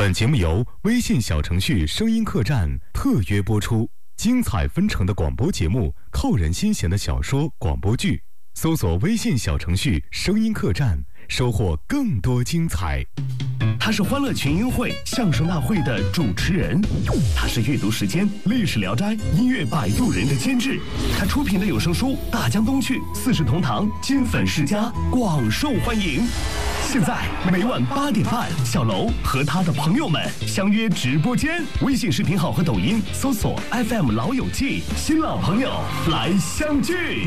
本节目由微信小程序声音客栈特约播出，精彩纷呈的广播节目，扣人心弦的小说广播剧，搜索微信小程序声音客栈，收获更多精彩。 他是欢乐群英会相声大会的主持人，他是阅读时间历史聊斋音乐摆渡人的监制，他出品的有声书《大江东去》《四世同堂》金粉世家广受欢迎。现在每晚8点半，小楼和他的朋友们相约直播间，微信视频号和抖音搜索 FM 老友记，新老朋友来相聚。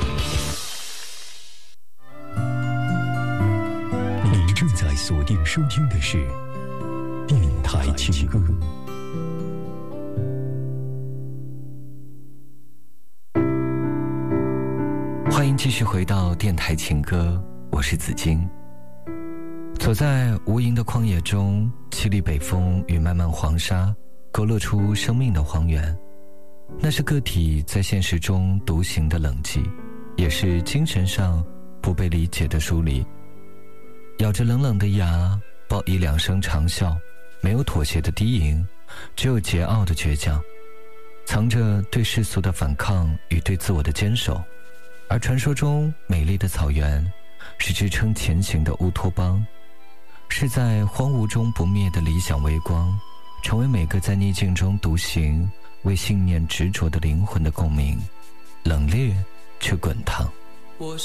你正在锁定收听的是电台情歌。 欢迎继续回到电台情歌，我是子金。走在无垠的旷野中，凄厉北风与漫漫黄沙勾勒出生命的荒原，那是个体在现实中独行的冷寂，也是精神上不被理解的疏离。咬着冷冷的牙，报以2声长啸，没有妥协的低吟，只有桀骜的倔强，藏着对世俗的反抗与对自我的坚守。而传说中美丽的草原，是支撑前行的乌托邦，是在荒芜中不灭的理想微光，成为每个在逆境中独行为信念执着的灵魂的共鸣，冷冽却滚烫。